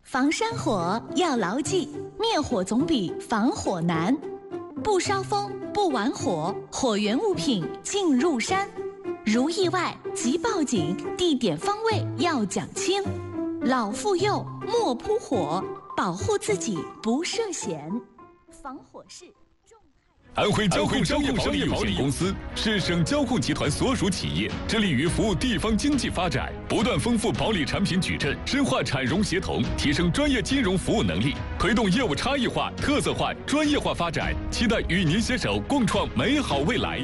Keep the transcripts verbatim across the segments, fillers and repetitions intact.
防山火要牢记，灭火总比防火难。不烧风，不玩火，火源物品进入山。如意外即报警，地点方位要讲清。老妇幼莫扑火，保护自己不涉险。防火是。 安徽交控商业保险有限公司是省交控集团所属企业，致力于服务地方经济发展，不断丰富保理产品矩阵，深化产融协同，提升专业金融服务能力，推动业务差异化、特色化、专业化发展，期待与您携手共创美好未来。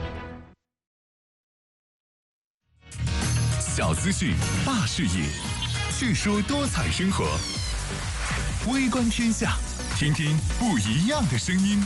小资讯，大视野，细说多彩生活，微观天下，听听不一样的声音。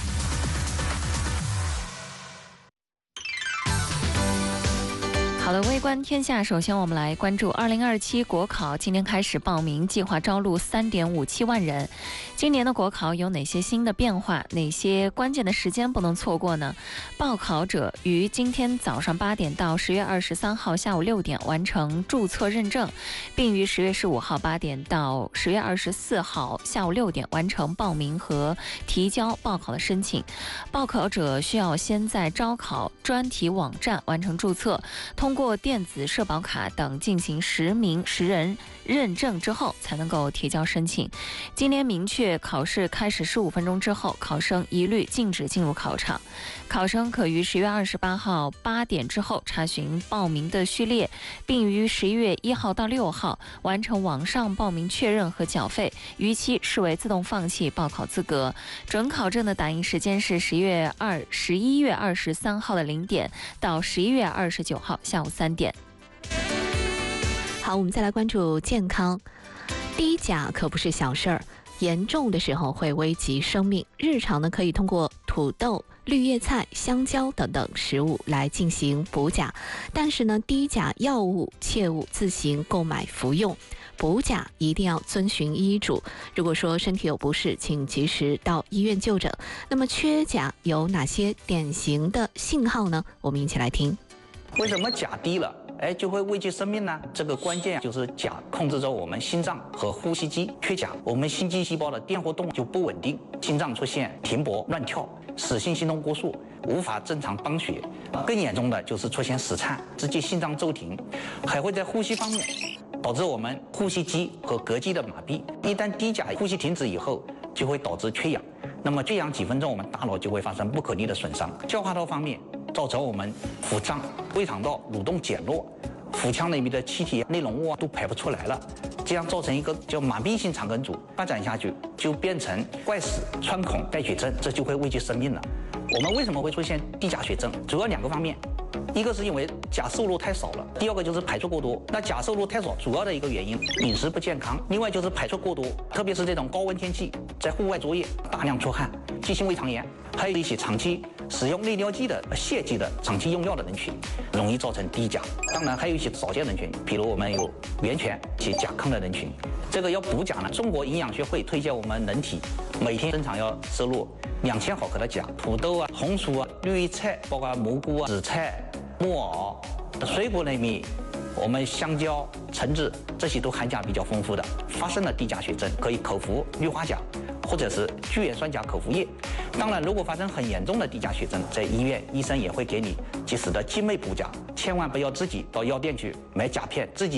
好的，微观天下，首先我们来关注二零二七国考，今天开始报名，计划招录三点五七万人。今年的国考有哪些新的变化？哪些关键的时间不能错过呢？报考者于今天早上八点到十月二十三号下午六点完成注册认证，并于十月十五号八点到十月二十四号下午六点完成报名和提交报考的申请。报考者需要先在招考专题网站完成注册，通过通过电子社保卡等进行实名实人认证之后，才能够提交申请。今天明确，考试开始十五分钟之后，考生一律禁止进入考场。考生可于十月二十八号八点之后查询报名的序列，并于十一月一号到六号完成网上报名确认和缴费，逾期视为自动放弃报考资格。准考证的打印时间是十月二十一月二十三号的零点到十一月二十九号下午三点。 好，我们再来关注健康。低钾可不是小事儿，严重的时候会危及生命。日常呢，可以通过土豆、绿叶菜、香蕉等等食物来进行补钾，但是呢，低钾药物切勿自行购买服用。补钾一定要遵循医嘱。如果说身体有不适，请及时到医院就诊。那么缺钾有哪些典型的信号呢？我们一起来听。 为什么钾低了，哎，就会危及生命呢？这个关键就是钾控制着我们心脏和呼吸机。缺钾，我们心肌细胞的电活动就不稳定，心脏出现停泊、乱跳，室性心动过速，无法正常泵血。更严重的就是出现室颤，直接心脏骤停，还会在呼吸方面导致我们呼吸肌和膈肌的麻痹。一旦低钾呼吸停止以后，就会导致缺氧。那么缺氧几分钟，我们大脑就会发生不可逆的损伤。消化道方面，造成我们腹胀、胃肠道蠕动减弱，腹腔里面的气体、内容物啊都排不出来了，这样造成一个叫麻痹性肠梗阻，发展下去就变成怪死、穿孔、带血症，这就会危及生命了。我们为什么会出现低钾血症？主要两个方面。一个是因为钾摄入太少了，第二个就是排出过多。那钾摄入太少，主要的一个原因饮食不健康，另外就是排出过多，特别是这种高温天气，在户外作业大量出汗，急性胃肠炎，还有一些长期使用利尿剂的、泻剂的长期用药的人群，容易造成低钾。当然还有一些少见人群，比如我们有源泉且钾亢的人群。这个要补钾呢，中国营养学会推荐我们人体每天正常要摄入两千毫克的钾。土豆啊、红薯啊、绿叶菜，包括蘑菇啊、紫菜、木耳，水果里面，我们香蕉、橙子这些都含钾比较丰富的，发生了低钾血症，可以口服氯化钾或者是聚盐酸钾口服液。当然，如果发生很严重的低钾血症，在医院医生也会给你及时的激酶补钾，千万不要自己到药店去买钾片自己。